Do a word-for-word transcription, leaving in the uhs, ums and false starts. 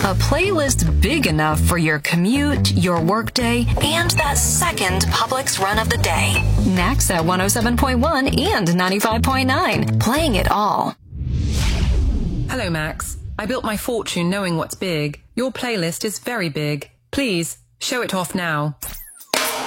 A playlist big enough for your commute, your workday, and that second Publix run of the day. Next at one oh seven point one and ninety-five point nine. Playing it all. Hello, Max. I built my fortune knowing what's big. Your playlist is very big. Please, show it off now.